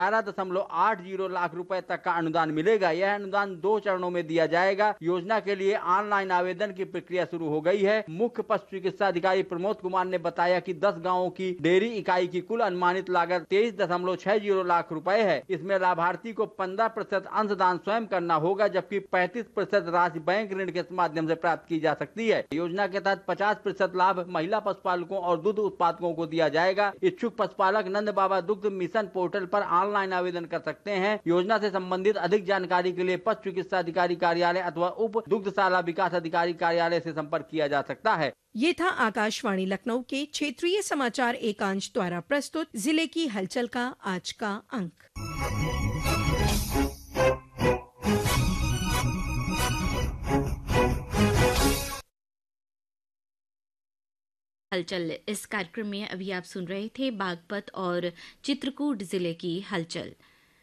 11.80 लाख रुपए तक का अनुदान मिलेगा। यह अनुदान 2 चरणों में दिया जाएगा। योजना के लिए ऑनलाइन आवेदन की प्रक्रिया शुरू हो गई है। मुख्य पशु चिकित्सा अधिकारी प्रमोद कुमार ने बताया कि 10 गांवों की डेयरी इकाई की कुल अनुमानित लागत 23.60 लाख रुपए है। इसमें लाभार्थी को 15% अंशदान स्वयं करना होगा, जबकि 35% राशि बैंक ऋण के माध्यम से प्राप्त की जा सकती है। योजना के तहत 50% लाभ महिला पशुपालकों और दूध उत्पादकों को दिया जाएगा। इच्छुक पशुपालक नंद बाबा दुग्ध मिशन पोर्टल पर ऑनलाइन आवेदन कर सकते हैं। योजना से संबंधित अधिक जानकारी के लिए पशु चिकित्सा अधिकारी कार्यालय अथवा उप दुग्धशाला विकास अधिकारी कार्यालय से संपर्क किया जा सकता है। ये था आकाशवाणी लखनऊ के क्षेत्रीय समाचार एकांश द्वारा प्रस्तुत जिले की हलचल का आज का अंक। हलचल इस कार्यक्रम में अभी आप सुन रहे थे बागपत और चित्रकूट जिले की हलचल।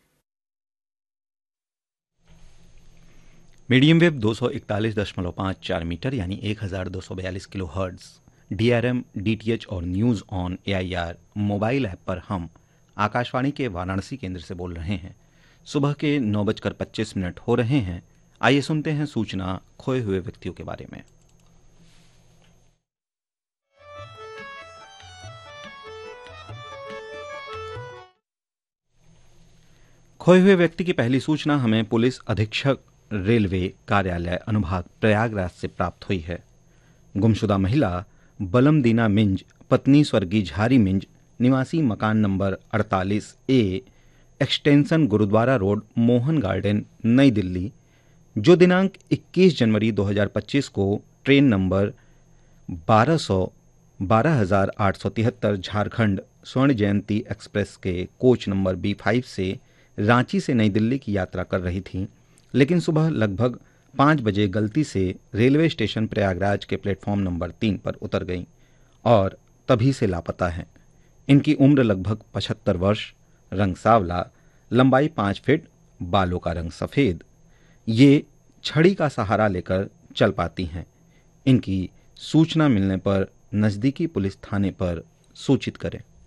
मीडियम वेव 241.54 मीटर यानी 1242 किलो हर्ट्ज, DRM, DTH और news on AIR mobile app पर हम आकाशवाणी के वाराणसी केंद्र से बोल रहे हैं। सुबह के 9:25 हो रहे हैं। आइए सुनते हैं सूचना खोए हुए व्यक्तियों के बारे में। खोए हुए व्यक्ति की पहली सूचना हमें पुलिस अधीक्षक रेलवे कार्यालय अनुभाग प्रयागराज से प्राप्त हुई है। गुमशुदा महिला बलमदीना मिंज, पत्नी स्वर्गीय झारी मिंज, निवासी मकान number 48A, extension gurdwara road, Mohan garden, नई दिल्ली, जो दिनांक 21 जनवरी 2025 को ट्रेन नंबर 12873 झारखंड स्वर्ण जयंती एक्सप्रेस के कोच नंबर B5 से रांची से नई दिल्ली की यात्रा कर रही थी, लेकिन सुबह लगभग 5 बजे गलती से रेलवे स्टेशन प्रयागराज के प्लेटफॉर्म नंबर 3 पर उतर गईं और तभी से लापता हैं। इनकी उम्र लगभग 75 वर्ष, रंग सांवला, लंबाई 5 फीट, बालों का रंग सफ़ेद। ये छड़ी का सहारा लेकर चल पाती हैं। इनकी सूचना मिलने पर नज़दीकी पुलिस थाने पर सूचित करें।